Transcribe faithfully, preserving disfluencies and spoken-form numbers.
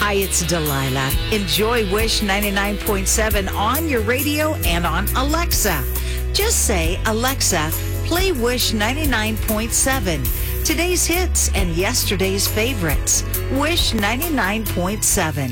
Hi, it's Delilah. Enjoy Wish ninety-nine point seven on your radio and on Alexa. Just say, Alexa, play Wish ninety-nine point seven. Today's hits and yesterday's favorites. Wish ninety-nine point seven.